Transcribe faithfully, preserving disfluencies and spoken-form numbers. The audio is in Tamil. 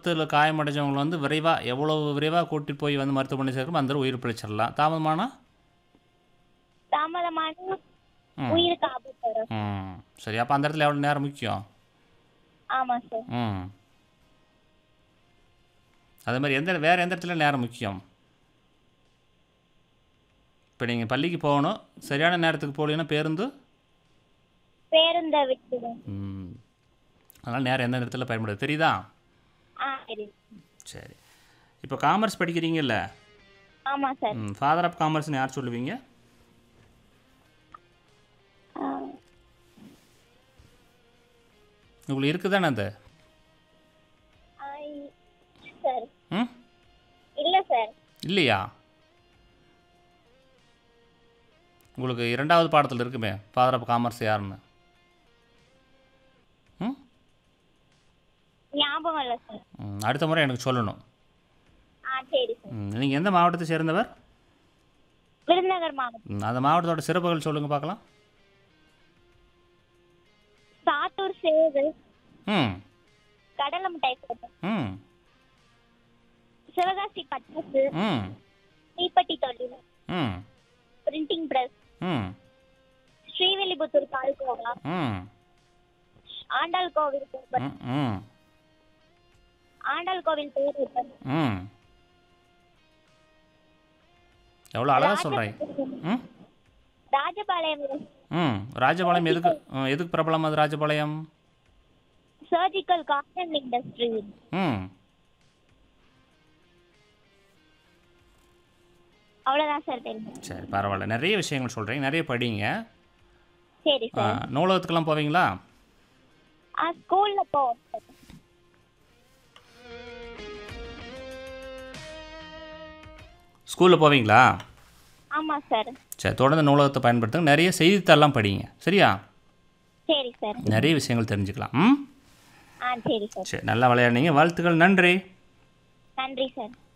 விபத்தில் காயமடைஞ்சவங்களை வந்து விரைவாக எவ்வளோ விரைவாக கூட்டிட்டு போய் வந்து மருத்துவமனை சேர்க்கணும் அந்த உயிர் பிழைச்சிடலாம். தாமதமானா தாமதமான ம் உயிருக்கு ஆபத்து வரும். ம் சரி. அப்போ அந்த இடத்துல எவ்வளோ நேரம் முக்கியம்? ஆமா சார். ம் அதே மாதிரி எந்த வேறு எந்த இடத்துல நேரம் முக்கியம்? இப்போ நீங்கள் பள்ளிக்கு போகணும், சரியான நேரத்துக்கு போகலன்னா பேருந்து பேருந்தை விட்டுடும். ம் அதனால் நேரம் எந்த இடத்துல பயன்படுது தெரியுதா? ஆ சரி. சரி. இப்போ காமர்ஸ் படிக்கிறீங்கல்ல, ஆமா சார். ம் ஃபாதர் ஆஃப் காமர்ஸ்னு யார் சொல்லுவீங்க? ஆ, உங்களுக்கு இருக்குதானே அது? ஆ, இ- சார் ம் இல்ல சார். இல்லையா? உங்களுக்கு இரண்டாவது பாடத்தில் இருக்குமே ஃபாதர் ஆஃப் காமர்ஸ் யாருன்னு. ம் ஞாபகம் இல்ல சார். ம், அடுத்த முறை எனக்கு சொல்லணும். ஆ சரி சார். நீங்கள் எந்த மாவட்டத்தை சேர்ந்தவர்? விருதுநகர் மாவட்டம். ம், அந்த மாவட்டத்தோட சிறப்புகள் சொல்லுங்கள் பார்க்கலாம். சாத்தூர் சேவு, ம் கடலை மிட்டாய் தோட்டம், ம் சிவகாசி பட்டாசு, ம் தீப்பெட்டி தொழில், ம் பிரிண்டிங் பிரஸ், ம் ஸ்ரீவில்லிபுத்தூர் பால்கோவா, ம் ஆண்டாள் கோவில் கோபுரம், ம் ம் ஆண்டாள் கோவில் பேரூர், ம் எவ்வளோ அழகாக சொல்கிறேன். ம் ராஜபாளையம், ம் ராஜபாளையம் எதுக்கு ம், எதுக்கு பிரபலம் அது ராஜபாளையம்? Surgical cotton industry. ம் அவ்வளவுதான் சார் தெரியும். சரி பரவாயில்ல, நிறைய விஷயங்கள் சொல்கிறீங்க, நிறைய படிங்க. சரி ஆ, சார். நூலகத்துக்கெல்லாம் போவீங்களா? ஆ ஸ்கூல்ல போவோம் சார். ஸ்கூலில் போவீங்களா? ஆமா சார். சரி, தொடர்ந்து நூலகத்தை பயன்படுத்துங்க, நிறைய செய்தித்தாள்லாம் படிங்க, சரியா? சரி சார். நிறைய விஷயங்கள் தெரிஞ்சுக்கலாம். ம் ஆ சரி சார். சரி, நல்லா விளையாடுனீங்க, வாழ்த்துக்கள், நன்றி. நன்றி சார்.